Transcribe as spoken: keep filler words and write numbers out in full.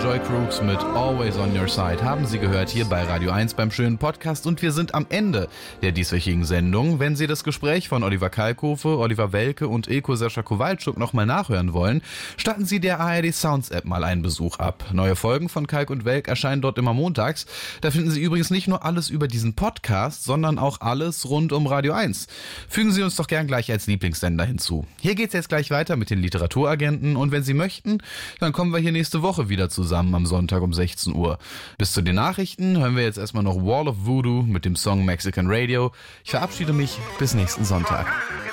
Joy Crooks mit Always on Your Side haben Sie gehört hier bei Radio eins beim schönen Podcast und wir sind am Ende der dieswöchigen Sendung. Wenn Sie das Gespräch von Oliver Kalkofe, Oliver Welke und Ilko Sascha Kowalczuk nochmal nachhören wollen, statten Sie der A R D Sounds App mal einen Besuch ab. Neue Folgen von Kalk und Welk erscheinen dort immer montags. Da finden Sie übrigens nicht nur alles über diesen Podcast, sondern auch alles rund um Radio eins. Fügen Sie uns doch gern gleich als Lieblingssender hinzu. Hier geht's jetzt gleich weiter mit den Literaturagenten und wenn Sie möchten, dann kommen wir hier nächste Woche wieder zusammen am Sonntag um sechzehn Uhr. Bis zu den Nachrichten hören wir jetzt erstmal noch Wall of Voodoo mit dem Song Mexican Radio. Ich verabschiede mich bis nächsten Sonntag.